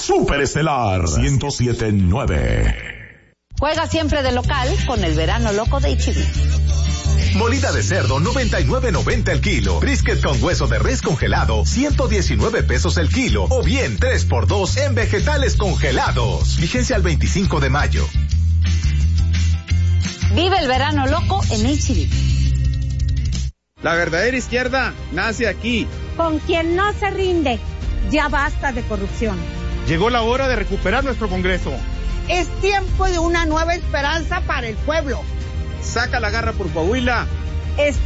Superestelar 107.9. Juega siempre de local con el verano loco de H-E-B. Molida de cerdo 99.90 el kilo. Brisket con hueso de res congelado 119 pesos el kilo. O bien 3x2 en vegetales congelados. Vigencia al 25 de mayo. Vive el verano loco en H-E-B. La verdadera izquierda nace aquí. Con quien no se rinde. Ya basta de corrupción. Llegó la hora de recuperar nuestro Congreso. Es tiempo de una nueva esperanza para el pueblo. Saca la garra por Coahuila.